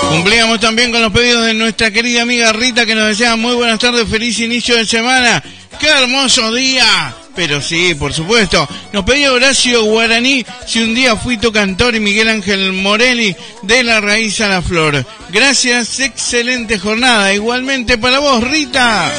Cumplíamos también con los pedidos de nuestra querida amiga Rita, que nos desea muy buenas tardes, feliz inicio de semana. ¡Qué hermoso día! Pero sí, por supuesto. Nos pedía Horacio Guaraní, Si un día fui tu cantor, y Miguel Ángel Morelli, De la raíz a la flor. Gracias, excelente jornada. Igualmente para vos, Rita.